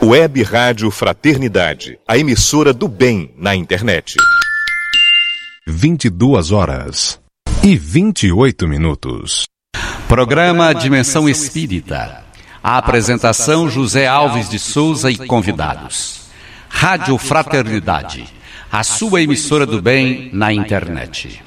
Web Rádio Fraternidade, a emissora do bem na internet. 22h28. Programa Dimensão Espírita. A apresentação: José Alves de Souza e convidados. Rádio Fraternidade, a sua emissora do bem na internet.